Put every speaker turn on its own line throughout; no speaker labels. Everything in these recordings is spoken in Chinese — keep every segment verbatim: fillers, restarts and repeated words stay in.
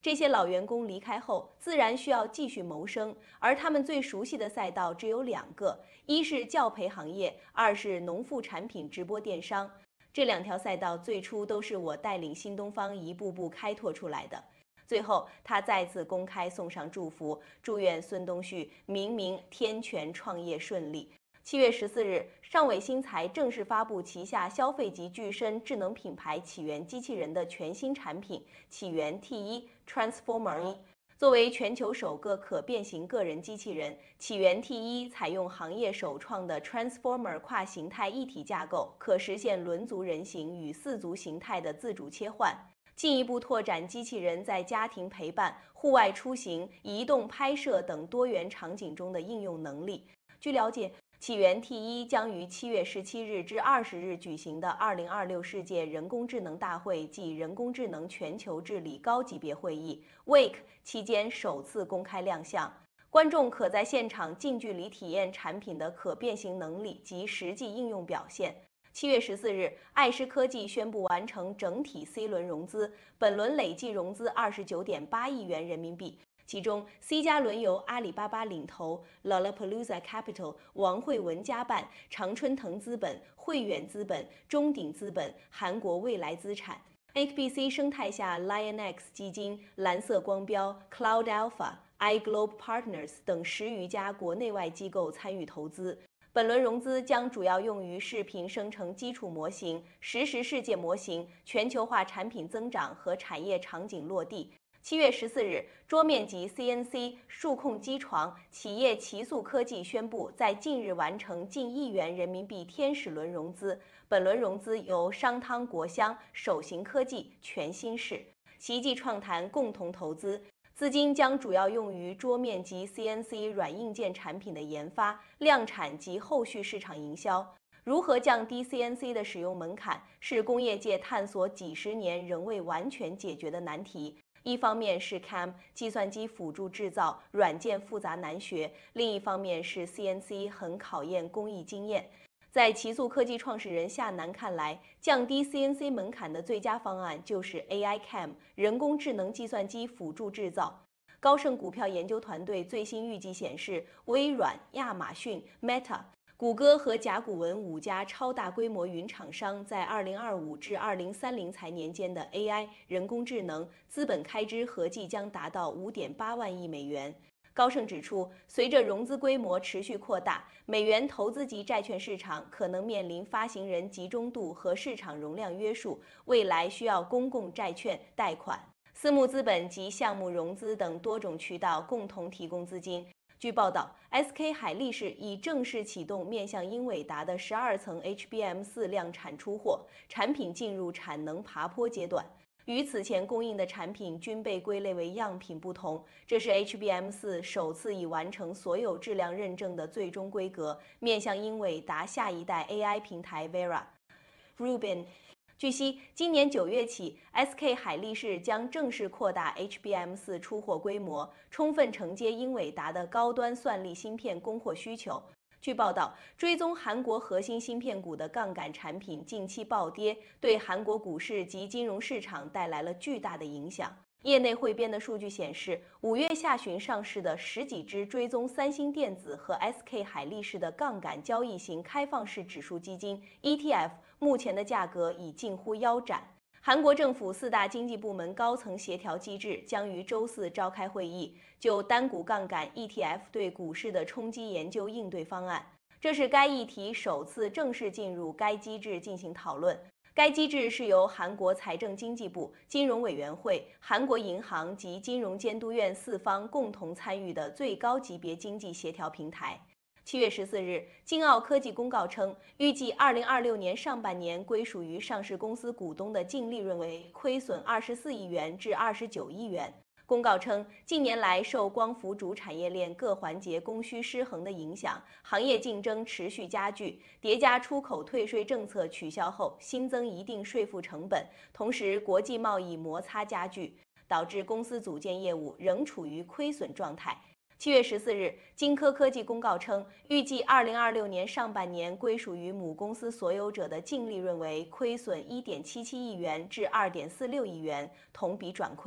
这些老员工离开后，自然需要继续谋生，而他们最熟悉的赛道只有两个，一是教培行业，二是农副产品直播电商。这两条赛道最初都是我带领新东方一步步开拓出来的。最后，他再次公开送上祝福，祝愿孙东旭明明天全创业顺利。七月十四日，上尾新材正式发布旗下消费级具身智能品牌起源机器人的全新产品起源 T 一 Transformer 一。作为全球首个可变形个人机器人，起源 T 一采用行业首创的 Transformer 跨形态一体架构，可实现轮足人形与四足形态的自主切换，进一步拓展机器人在家庭陪伴、户外出行、移动拍摄等多元场景中的应用能力。据了解，起源 T 一将于七月十七日至二十日举行的二零二六世界人工智能大会暨人工智能全球治理高级别会议 （W E C） 期间首次公开亮相，观众可在现场近距离体验产品的可变形能力及实际应用表现。七月十四日，爱思科技宣布完成整体 C 轮融资，本轮累计融资二十九点八亿元人民币。其中 C 加轮由阿里巴巴领投 ，Lollapalooza Capital、王慧文家办、常春藤资本、汇远资本、中鼎资本、韩国未来资产。H B C 生态下 ，LionX 基金、蓝色光标、Cloud Alpha、iGlobe Partners 等十余家国内外机构参与投资。本轮融资将主要用于视频生成基础模型、实时世界模型、全球化产品增长和产业场景落地。七月十四日，桌面级 C N C 数控机床企业奇速科技宣布，在近日完成近亿元人民币天使轮融资。本轮融资由商汤国香、首行科技、全新市、奇迹创谈共同投资，资金将主要用于桌面级 C N C 软硬件产品的研发、量产及后续市场营销。如何降低 C N C 的使用门槛，是工业界探索几十年仍未完全解决的难题。一方面是 C A M 计算机辅助制造软件复杂难学，另一方面是 C N C 很考验工艺经验。在奇速科技创始人夏楠看来，降低 C N C 门槛的最佳方案就是 A I C A M 人工智能计算机辅助制造。高盛股票研究团队最新预计显示，微软、亚马逊、Meta、谷歌和甲骨文五家超大规模云厂商在二零二五至二零三零财年间的 A I 人工智能资本开支合计将达到 五点八万亿美元。高盛指出，随着融资规模持续扩大，美元投资级债券市场可能面临发行人集中度和市场容量约束，未来需要公共债券、贷款、私募资本及项目融资等多种渠道共同提供资金。据报道 ，S K 海力士已正式启动面向英伟达的十二层 H B M 四 量产出货，产品进入产能爬坡阶段。与此前供应的产品均被归类为样品不同，这是 H B M 四 首次已完成所有质量认证的最终规格，面向英伟达下一代 A I 平台 Vera。Rubin。据悉，今年九月起 ，S K 海力士将正式扩大 H B M 四 出货规模，充分承接英伟达的高端算力芯片供货需求。据报道，追踪韩国核心芯片股的杠杆产品近期暴跌，对韩国股市及金融市场带来了巨大的影响。业内汇编的数据显示，五月下旬上市的十几只追踪三星电子和 S K 海力士的杠杆交易型开放式指数基金 E T F， 目前的价格已近乎腰斩。韩国政府四大经济部门高层协调机制将于周四召开会议，就单股杠杆 E T F 对股市的冲击研究应对方案。这是该议题首次正式进入该机制进行讨论。该机制是由韩国财政经济部、金融委员会、韩国银行及金融监督院四方共同参与的最高级别经济协调平台。七月十四日，金奥科技公告称，预计二零二六年上半年归属于上市公司股东的净利润为亏损二十四亿元至二十九亿元。公告称，近年来受光伏主产业链各环节供需失衡的影响，行业竞争持续加剧，叠加出口退税政策取消后新增一定税负成本，同时国际贸易摩擦加剧，导致公司组件业务仍处于亏损状态。七月十四日，金科科技公告称，预计二零二六年上半年归属于母公司所有者的净利润为亏损一点七七亿元至二点四六亿元，同比转亏。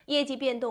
业绩变动